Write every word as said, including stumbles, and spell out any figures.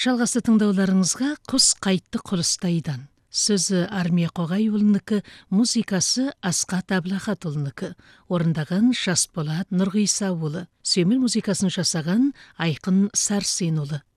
Жалғасы тыңдауларыңызға «Құс қайтты құрыстайдан». Сөзі Армия Қоғайұлынікі, музыкасы Асқат Әбілахатұлынікі. Орындаған Шасболат Нұрғиса ұлы. Сөйміл музыкасын жасаған Айқын Сарсен ұлы.